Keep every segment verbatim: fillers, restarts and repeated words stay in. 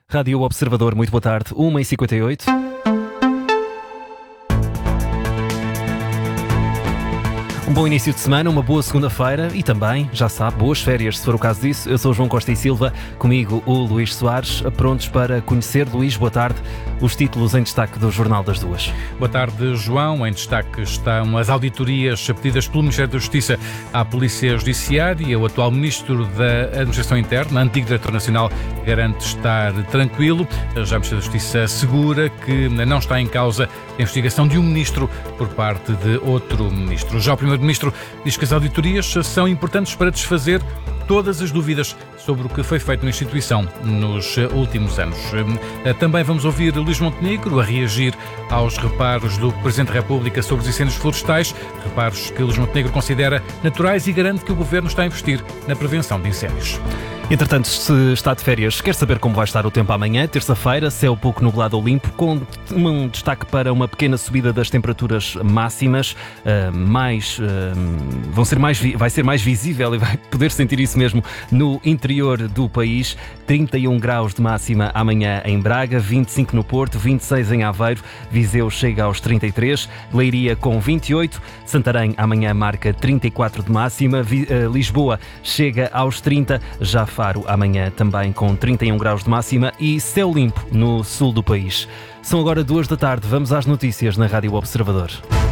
Rádio Observador, muito boa tarde, uma e cinquenta e oito. Um bom início de semana, uma boa segunda-feira e também, já sabe, boas férias, se for o caso disso. Eu sou o João Costa e Silva, comigo o Luís Soares, prontos para conhecer. Luís, boa tarde, os títulos em destaque do Jornal das Duas. Boa tarde, João. Em destaque estão as auditorias pedidas pelo Ministério da Justiça à Polícia Judiciária. O atual Ministro da Administração Interna, antigo Diretor Nacional, garante estar tranquilo. Já o Ministério da Justiça assegura que não está em causa a investigação de um Ministro por parte de outro Ministro. Já o Primeiro-Ministro diz que as auditorias são importantes para desfazer todas as dúvidas sobre o que foi feito na instituição nos últimos anos. Também vamos ouvir Luís Montenegro a reagir aos reparos do Presidente da República sobre os incêndios florestais, reparos que Luís Montenegro considera naturais e garante que o Governo está a investir na prevenção de incêndios. Entretanto, se está de férias, quer saber como vai estar o tempo amanhã, terça-feira, céu pouco nublado ou limpo, com um destaque para uma pequena subida das temperaturas máximas, uh, mais, uh, vão ser mais, vai ser mais visível e vai poder sentir isso mesmo no interior do país. trinta e um graus de máxima amanhã em Braga, vinte e cinco no Porto, vinte e seis em Aveiro, Viseu chega aos trinta e três, Leiria com vinte e oito, Santarém amanhã marca trinta e quatro de máxima, Lisboa chega aos trinta, já Faro amanhã também com trinta e um graus de máxima e céu limpo no sul do país. São agora duas da tarde, vamos às notícias na Rádio Observador.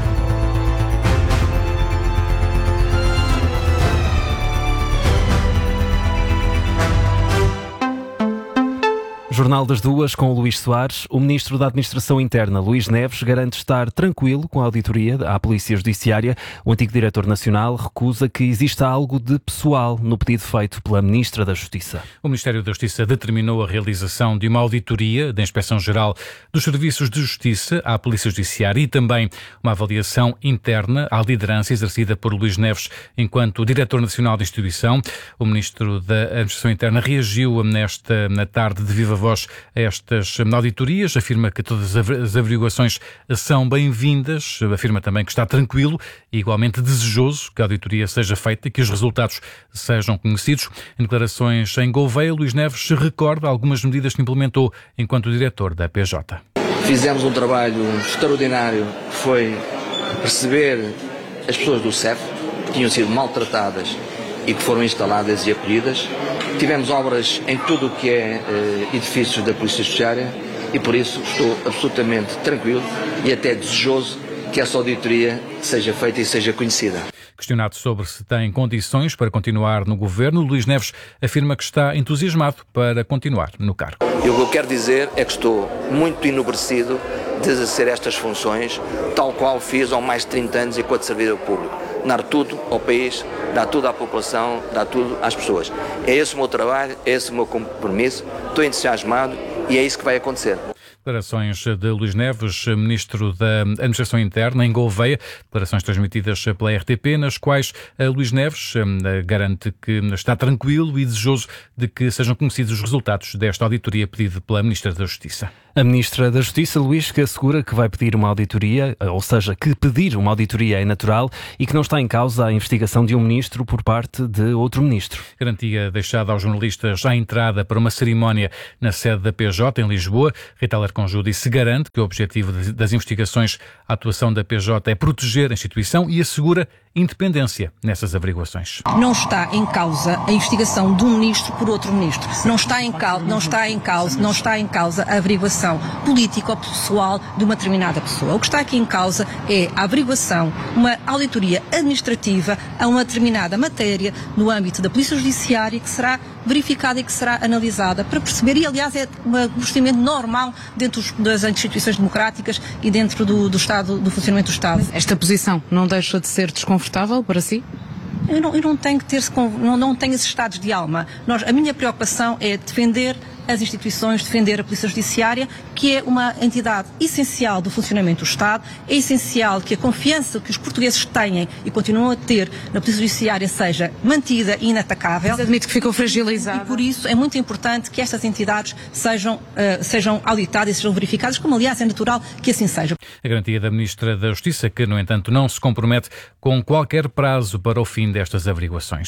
Jornal das Duas com o Luís Soares. O Ministro da Administração Interna, Luís Neves, garante estar tranquilo com a auditoria à Polícia Judiciária. O antigo Diretor Nacional recusa que exista algo de pessoal no pedido feito pela Ministra da Justiça. O Ministério da Justiça determinou a realização de uma auditoria da Inspeção-Geral dos Serviços de Justiça à Polícia Judiciária e também uma avaliação interna à liderança exercida por Luís Neves enquanto Diretor Nacional da instituição. O Ministro da Administração Interna reagiu nesta na tarde de viva voz a estas auditorias, afirma que todas as averiguações são bem-vindas, afirma também que está tranquilo e igualmente desejoso que a auditoria seja feita e que os resultados sejam conhecidos. Em declarações em Gouveia, Luís Neves recorda algumas medidas que implementou enquanto diretor da P J. Fizemos um trabalho extraordinário que foi perceber as pessoas do C E F que tinham sido maltratadas e que foram instaladas e acolhidas. Tivemos obras em tudo o que é eh, edifícios da Polícia Judiciária e por isso estou absolutamente tranquilo e até desejoso que essa auditoria seja feita e seja conhecida. Questionado sobre se tem condições para continuar no Governo, Luís Neves afirma que está entusiasmado para continuar no cargo. E o que eu quero dizer é que estou muito enobrecido de exercer estas funções, tal qual fiz há mais de trinta anos enquanto servidor público. Dar tudo ao país, dar tudo à população, dar tudo às pessoas. É esse o meu trabalho, é esse o meu compromisso, estou entusiasmado e é isso que vai acontecer. Declarações de Luís Neves, Ministro da Administração Interna, em Gouveia, declarações transmitidas pela R T P, nas quais Luís Neves garante que está tranquilo e desejoso de que sejam conhecidos os resultados desta auditoria pedida pela Ministra da Justiça. A Ministra da Justiça, Luís, que assegura que vai pedir uma auditoria, ou seja, que pedir uma auditoria é natural e que não está em causa a investigação de um Ministro por parte de outro Ministro. Garantia deixada aos jornalistas à entrada para uma cerimónia na sede da P J em Lisboa. Rita Conjú disse garante que o objetivo das investigações à atuação da P J é proteger a instituição e assegura independência nessas averiguações. Não está em causa a investigação de um ministro por outro ministro. Não está em causa, não está em causa, não está em causa a averiguação política ou pessoal de uma determinada pessoa. O que está aqui em causa é a averiguação, uma auditoria administrativa a uma determinada matéria no âmbito da Polícia Judiciária que será verificada e que será analisada para perceber, e aliás é um procedimento normal dentro das instituições democráticas e dentro do, do Estado, do funcionamento do Estado. Esta posição não deixa de ser desconfortável para si? Eu não, eu não tenho que ter, não, não tenho esses estados de alma. Nós, a minha preocupação é defender as instituições, defender a Polícia Judiciária, que é uma entidade essencial do funcionamento do Estado. É essencial que a confiança que os portugueses têm e continuam a ter na Polícia Judiciária seja mantida e inatacável. Mas admito que ficou fragilizada. E por isso é muito importante que estas entidades sejam, uh, sejam auditadas e sejam verificadas, como aliás é natural que assim seja. A garantia da Ministra da Justiça, que no entanto não se compromete com qualquer prazo para o fim destas averiguações.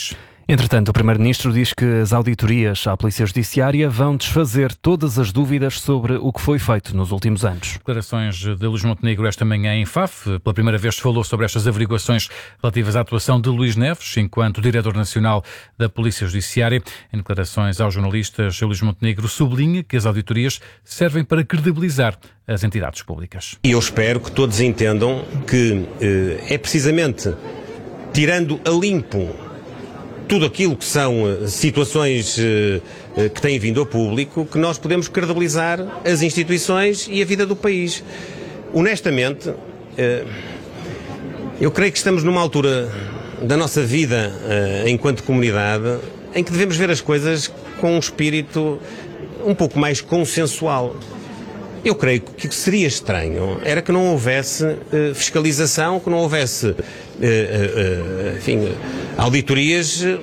Entretanto, o Primeiro-Ministro diz que as auditorias à Polícia Judiciária vão desfazer todas as dúvidas sobre o que foi feito nos últimos anos. Declarações de Luís Montenegro esta manhã em F A F. Pela primeira vez falou sobre estas averiguações relativas à atuação de Luís Neves, enquanto Diretor Nacional da Polícia Judiciária. Em declarações aos jornalistas, Luís Montenegro sublinha que as auditorias servem para credibilizar as entidades públicas. E eu espero que todos entendam que eh, é precisamente tirando a limpo tudo aquilo que são situações uh, que têm vindo ao público, que nós podemos credibilizar as instituições e a vida do país. Honestamente, uh, eu creio que estamos numa altura da nossa vida uh, enquanto comunidade em que devemos ver as coisas com um espírito um pouco mais consensual. Eu creio que seria estranho era que não houvesse uh, fiscalização, que não houvesse uh, uh, uh, enfim, auditorias uh,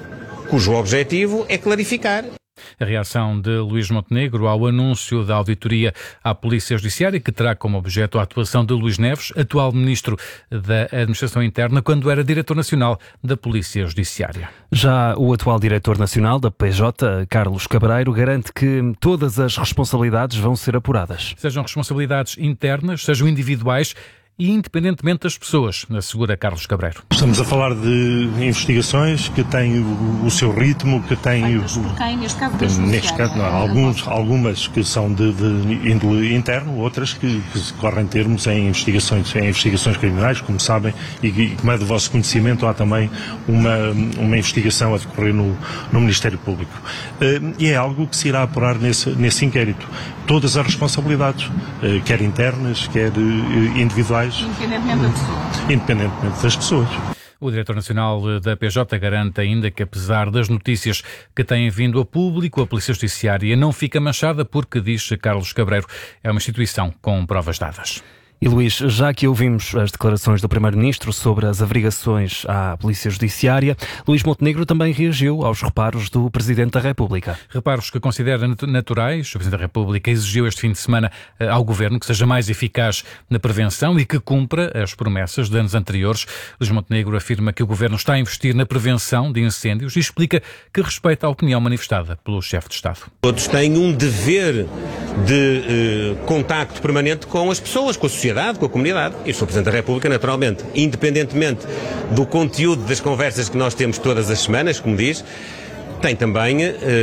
cujo objetivo é clarificar. A reação de Luís Montenegro ao anúncio da auditoria à Polícia Judiciária, que terá como objeto a atuação de Luís Neves, atual Ministro da Administração Interna, quando era Diretor Nacional da Polícia Judiciária. Já o atual Diretor Nacional da P J, Carlos Cabreiro, garante que todas as responsabilidades vão ser apuradas. Sejam responsabilidades internas, sejam individuais, e independentemente das pessoas, assegura Carlos Cabreiro. Estamos a falar de investigações que têm o, o seu ritmo, que têm... Por quem, neste caso, tem, neste caso não, alguns, algumas que são de, de índole interno, outras que, que correm termos em investigações, em investigações criminais, como sabem, e, e como é do vosso conhecimento, há também uma, uma investigação a decorrer no, no Ministério Público. Uh, e é algo que se irá apurar nesse, nesse inquérito. Todas as responsabilidades, uh, quer internas, quer uh, individuais, independentemente da pessoa. Independentemente das pessoas. O Diretor Nacional da P J garante ainda que, apesar das notícias que têm vindo a público, a Polícia Judiciária não fica manchada porque, diz Carlos Cabreiro, é uma instituição com provas dadas. E Luís, já que ouvimos as declarações do Primeiro-Ministro sobre as averiguações à Polícia Judiciária, Luís Montenegro também reagiu aos reparos do Presidente da República. Reparos que considera naturais. O Presidente da República exigiu este fim de semana ao Governo que seja mais eficaz na prevenção e que cumpra as promessas de anos anteriores. Luís Montenegro afirma que o Governo está a investir na prevenção de incêndios e explica que respeita a opinião manifestada pelo Chefe de Estado. Todos têm um dever de eh, contacto permanente com as pessoas, com a sociedade, com a comunidade. E sou Presidente da República, naturalmente, independentemente do conteúdo das conversas que nós temos todas as semanas, como diz, tem também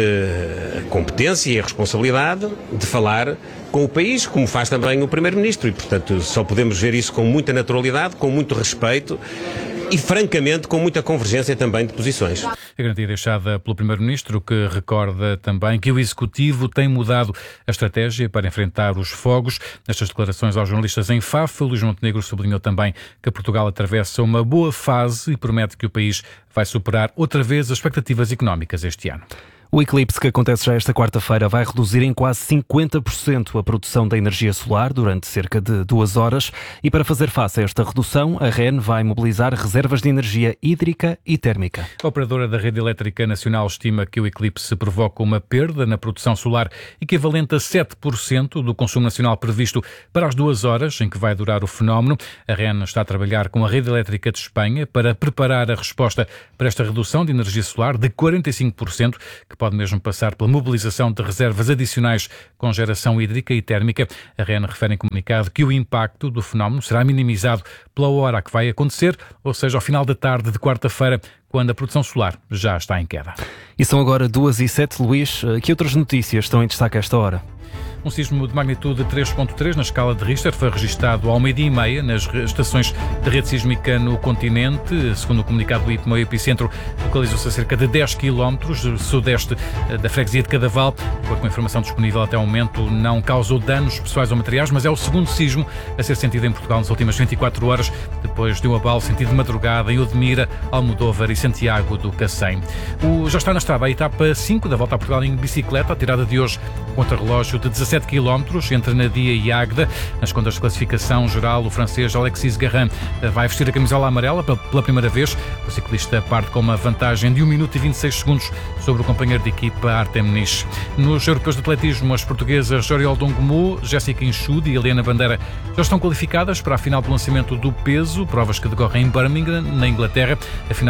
eh, a competência e a responsabilidade de falar com o país, como faz também o Primeiro-Ministro. E, portanto, só podemos ver isso com muita naturalidade, com muito respeito e, francamente, com muita convergência também de posições. A garantia deixada pelo Primeiro-Ministro, que recorda também que o Executivo tem mudado a estratégia para enfrentar os fogos. Nestas declarações aos jornalistas em F A F, Luís Montenegro sublinhou também que Portugal atravessa uma boa fase e promete que o país vai superar outra vez as expectativas económicas este ano. O eclipse, que acontece já esta quarta-feira, vai reduzir em quase cinquenta por cento a produção da energia solar durante cerca de duas horas e, para fazer face a esta redução, a R E N vai mobilizar reservas de energia hídrica e térmica. A operadora da Rede Elétrica Nacional estima que o eclipse provoca uma perda na produção solar equivalente a sete por cento do consumo nacional previsto para as duas horas em que vai durar o fenómeno. A R E N está a trabalhar com a Rede Elétrica de Espanha para preparar a resposta para esta redução de energia solar de quarenta e cinco por cento, que pode mesmo passar pela mobilização de reservas adicionais com geração hídrica e térmica. A R E N refere em comunicado que o impacto do fenómeno será minimizado pela hora a que vai acontecer, ou seja, ao final da tarde de quarta-feira, quando a produção solar já está em queda. E são agora duas e sete, Luís. Que outras notícias estão em destaque a esta hora? Um sismo de magnitude três ponto três na escala de Richter foi registado ao meio-dia e meia nas estações de rede sísmica no continente. Segundo o comunicado do I P M A, o epicentro localizou-se a cerca de dez quilómetros sudeste da freguesia de Cadaval. De acordo com a informação disponível até ao momento, não causou danos pessoais ou materiais, mas é o segundo sismo a ser sentido em Portugal nas últimas vinte e quatro horas, depois de um abalo sentido de madrugada em Odmira, Almodóvar e Santiago do Cacém. O, já está na estrada a etapa cinco da Volta a Portugal em bicicleta, a tirada de hoje contra relógio de dezassete quilómetros entre Nadia e Águeda. Nas contas de classificação geral, o francês Alexis Garrin vai vestir a camisola amarela pela primeira vez. O ciclista parte com uma vantagem de um minuto e vinte e seis segundos sobre o companheiro de equipa Artem Nish. Nos europeus de atletismo, as portuguesas Joriol Dongmu, Jéssica Inchud e Helena Bandeira já estão qualificadas para a final do lançamento do peso, provas que decorrem em Birmingham, na Inglaterra. A final do lançamento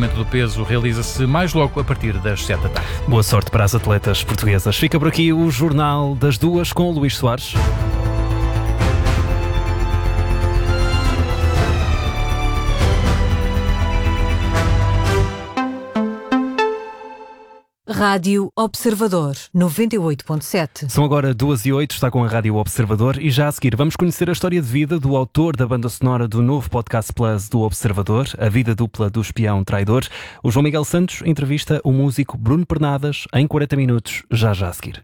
levantamento do peso realiza-se mais logo a partir das sete da tarde. Boa sorte para as atletas portuguesas. Fica por aqui o Jornal das Duas com o Luís Soares. Rádio Observador, noventa e oito ponto sete. São agora duas e oito, está com a Rádio Observador e já a seguir vamos conhecer a história de vida do autor da banda sonora do novo Podcast Plus do Observador, A Vida Dupla do Espião Traidor. O João Miguel Santos entrevista o músico Bruno Pernadas em quarenta minutos, já já a seguir.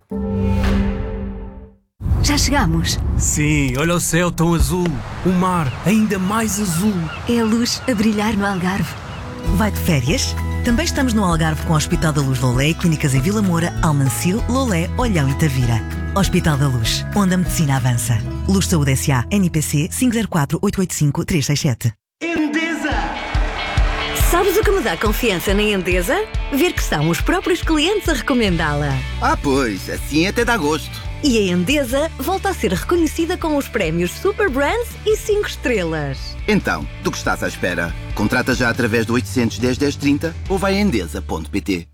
Já chegamos? Sim, olha o céu tão azul, o mar ainda mais azul. É a luz a brilhar no Algarve. Vai de férias? Também estamos no Algarve com o Hospital da Luz Lolé e clínicas em Vila Moura, Almancil, Lolé, Olhão e Tavira. Hospital da Luz, onde a medicina avança. Luz Saúde S A, N P C cinco zero quatro oito oito cinco três seis sete. Endesa! Sabes o que me dá confiança na Endesa? Ver que são os próprios clientes a recomendá-la. Ah, pois, assim até dá gosto. E a Endesa volta a ser reconhecida com os prémios Super Brands e cinco estrelas. Então, do que estás à espera? Contrata já através do oitocentos, dez, dez, trinta ou vai a endesa ponto pt.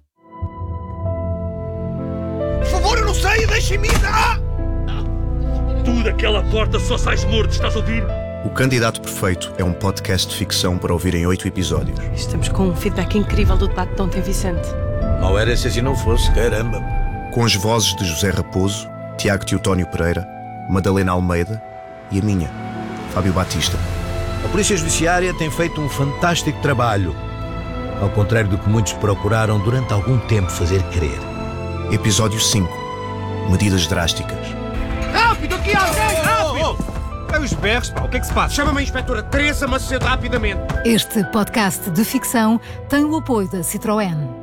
Por favor, eu não sei, deixem-me ir! Ah! Tu daquela porta só sais morto, estás a ouvir? O Candidato Perfeito é um podcast de ficção para ouvir em oito episódios. Estamos com um feedback incrível do debate de ontem, Vicente. Não era se assim não fosse, caramba. Com as vozes de José Raposo, Tiago Teotónio Pereira, Madalena Almeida e a minha, Fábio Batista. A Polícia Judiciária tem feito um fantástico trabalho, ao contrário do que muitos procuraram durante algum tempo fazer crer. Episódio cinco. Medidas drásticas. Rápido, aqui alguém! Rápido! É os berros, pá, o que é que se passa? Chama-me a inspetora Teresa Macedo rapidamente. Este podcast de ficção tem o apoio da Citroën.